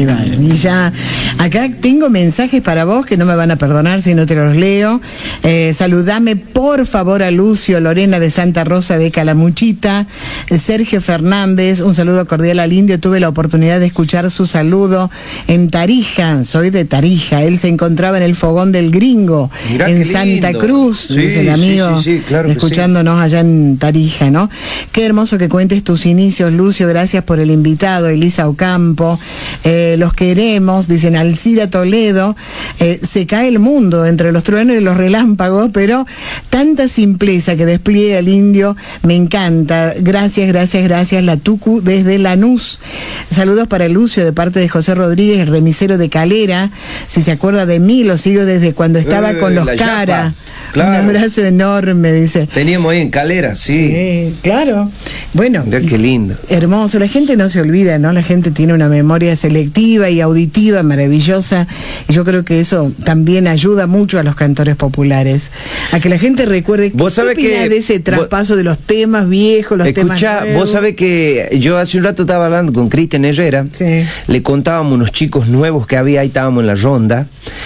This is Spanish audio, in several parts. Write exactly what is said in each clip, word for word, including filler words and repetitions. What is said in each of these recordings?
Qué maravilla. Acá tengo mensajes para vos que no me van a perdonar si no te los leo. Eh, saludame por favor a Lucio Lorena de Santa Rosa de Calamuchita. Sergio Fernández, un saludo cordial al indio. Tuve la oportunidad de escuchar su saludo en Tarija. Soy de Tarija. Él se encontraba en el Fogón del Gringo, Mirá en qué Santa lindo. Cruz, Sí, dice el amigo, sí, sí, sí, claro que escuchándonos sí. allá en Tarija, ¿no? Qué hermoso que cuentes tus inicios, Lucio. Gracias por el invitado, Elisa Ocampo. Eh, los queremos, dicen Alcida Toledo. Eh, se cae el mundo entre los truenos y los relámpagos, pero tanta simpleza que despliega el indio, me encanta. Gracias, gracias, gracias. La Tucu desde Lanús. Saludos para Lucio de parte de José Rodríguez, el remisero de Calera. Si se acuerda de mí, lo sigo desde cuando estaba Eh, con los la Cara. Yapa. Claro. Un abrazo enorme, dice. Teníamos ahí en Calera, sí. Sí, claro. Bueno, Mirá qué lindo. hermoso. La gente no se olvida, ¿no? La gente tiene una memoria selectiva y auditiva maravillosa. Y yo creo que eso también ayuda mucho a los cantores populares. A que la gente recuerde. Vos sabés ¿qué opinás que- de ese traspaso de los temas viejos, los temas Escuchá, nuevos? vos sabés que yo hace un rato estaba hablando con Cristian Herrera, Sí. le contábamos unos chicos nuevos que había, ahí estábamos en la ronda,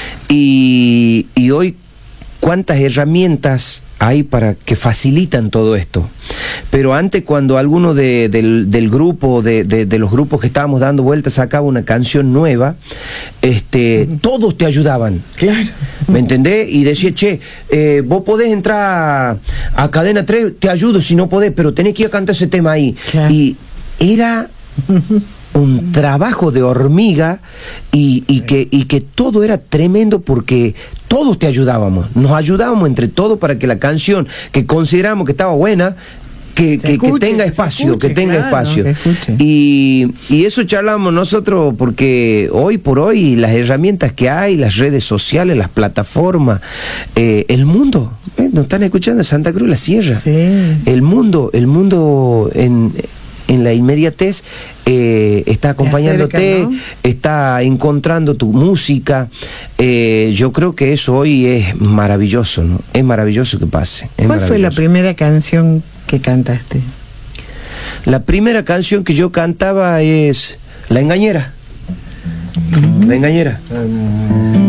y, y hoy cuántas herramientas hay para que facilitan todo esto. Pero antes, cuando alguno de, del, del grupo, de, de, de los grupos que estábamos dando vueltas sacaba una canción nueva, este, uh-huh. todos te ayudaban. Claro. ¿Me entendés? Y decía, che, eh, vos podés entrar a, a Cadena tres, te ayudo si no podés, pero tenés que ir a cantar ese tema ahí. Claro. Y era un trabajo de hormiga y, y, que, y que todo era tremendo porque todos te ayudábamos, nos ayudábamos entre todos para que la canción que consideramos que estaba buena, que, que, escuche, que tenga espacio, que, escuche, que tenga claro, espacio. Que y, y eso charlamos nosotros porque hoy por hoy las herramientas que hay, las redes sociales, las plataformas, eh, el mundo, eh, nos están escuchando en Santa Cruz, la Sierra, sí. el mundo, el mundo en... en la inmediatez eh, está acompañándote, acerca, ¿no? Está encontrando tu música. Eh, yo creo que eso hoy es maravilloso, ¿no? Es maravilloso que pase. Es ¿Cuál fue la primera canción que cantaste? La primera canción que yo cantaba es La Engañera. Uh-huh. La Engañera.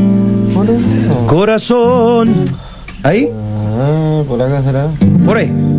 Uh-huh. Corazón. ¿Ahí? Ah, por acá será. Por ahí.